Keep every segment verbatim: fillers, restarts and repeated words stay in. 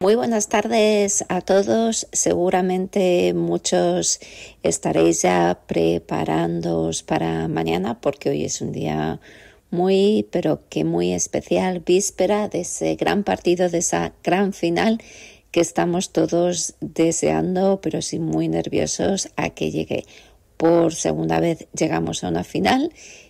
Muy buenas tardes a todos. Seguramente muchos estaréis ya preparándoos para mañana porque hoy es un día muy, pero que muy especial, víspera de ese gran partido, de esa gran final que estamos todos deseando, pero sí muy nerviosos a que llegue. Por segunda vez llegamos a una final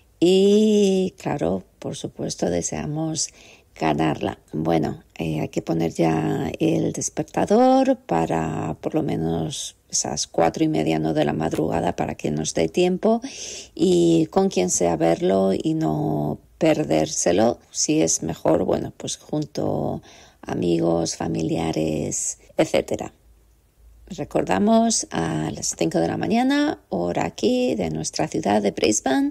y, claro, por supuesto, deseamos ganarla. Bueno, eh, hay que poner ya el despertador para por lo menos esas cuatro y media, no de la madrugada, para que nos dé tiempo y con quien sea verlo y no perdérselo. Si es mejor, bueno, pues junto a amigos, familiares, etcétera. Recordamos a las cinco de la mañana, hora aquí de nuestra ciudad de Brisbane.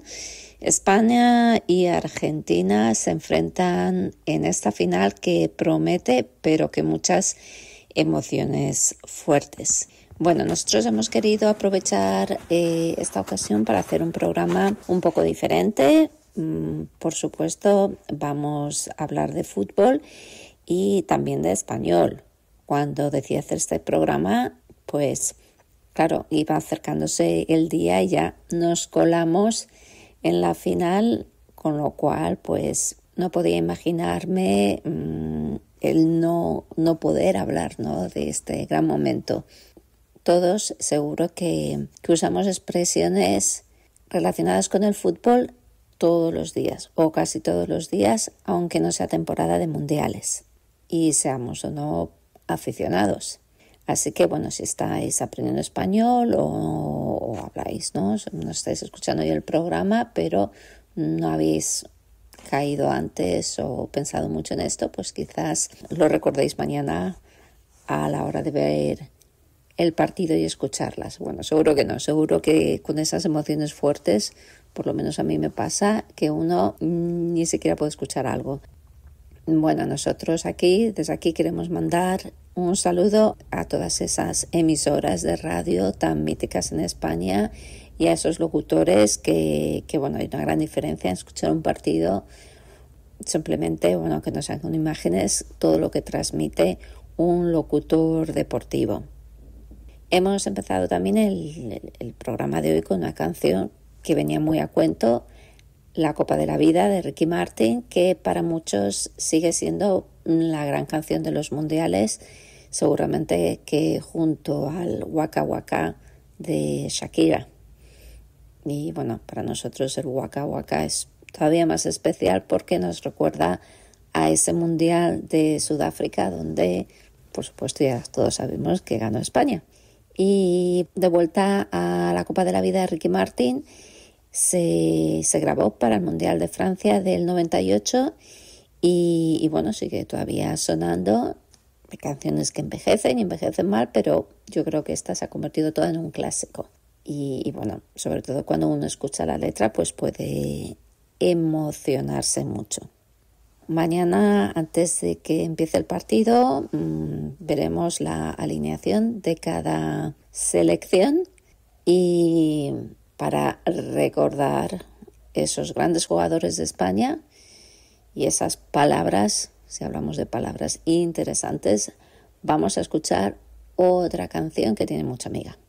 España y Argentina se enfrentan en esta final que promete, pero que muchas emociones fuertes. Bueno, nosotros hemos querido aprovechar eh, esta ocasión para hacer un programa un poco diferente. Mm, por supuesto, vamos a hablar de fútbol y también de español. Cuando decidí hacer este programa, pues claro, iba acercándose el día y ya nos colamos en la final, con lo cual pues no podía imaginarme mmm, el no, no poder hablar, ¿no?, de este gran momento. Todos seguro que, que usamos expresiones relacionadas con el fútbol todos los días o casi todos los días, aunque no sea temporada de mundiales y seamos o no aficionados. Así que, bueno, si estáis aprendiendo español o, o habláis, ¿no? No estáis escuchando hoy el programa, pero no habéis caído antes o pensado mucho en esto, pues quizás lo recordéis mañana a la hora de ver el partido y escucharlas. Bueno, seguro que no, seguro que con esas emociones fuertes, por lo menos a mí me pasa, que uno mmm, ni siquiera puede escuchar algo. Bueno, nosotros aquí, desde aquí queremos mandar un saludo a todas esas emisoras de radio tan míticas en España y a esos locutores que, que bueno, hay una gran diferencia en escuchar un partido, simplemente, bueno, que no sean con imágenes, todo lo que transmite un locutor deportivo. Hemos empezado también el, el, el programa de hoy con una canción que venía muy a cuento, La Copa de la Vida de Ricky Martin, que para muchos sigue siendo la gran canción de los mundiales, seguramente que junto al Waka Waka de Shakira. Y bueno, para nosotros el Waka Waka es todavía más especial porque nos recuerda a ese mundial de Sudáfrica donde, por supuesto, ya todos sabemos que ganó España. Y de vuelta a La Copa de la Vida de Ricky Martin, Se, se grabó para el Mundial de Francia del noventa y ocho y, y bueno, sigue todavía sonando. Hay canciones que envejecen y envejecen mal, pero yo creo que esta se ha convertido toda en un clásico. Y, y bueno, sobre todo cuando uno escucha la letra, pues puede emocionarse mucho. Mañana, antes de que empiece el partido, mmm, veremos la alineación de cada selección y para recordar esos grandes jugadores de España y esas palabras, si hablamos de palabras interesantes, vamos a escuchar otra canción que tiene mucha amiga.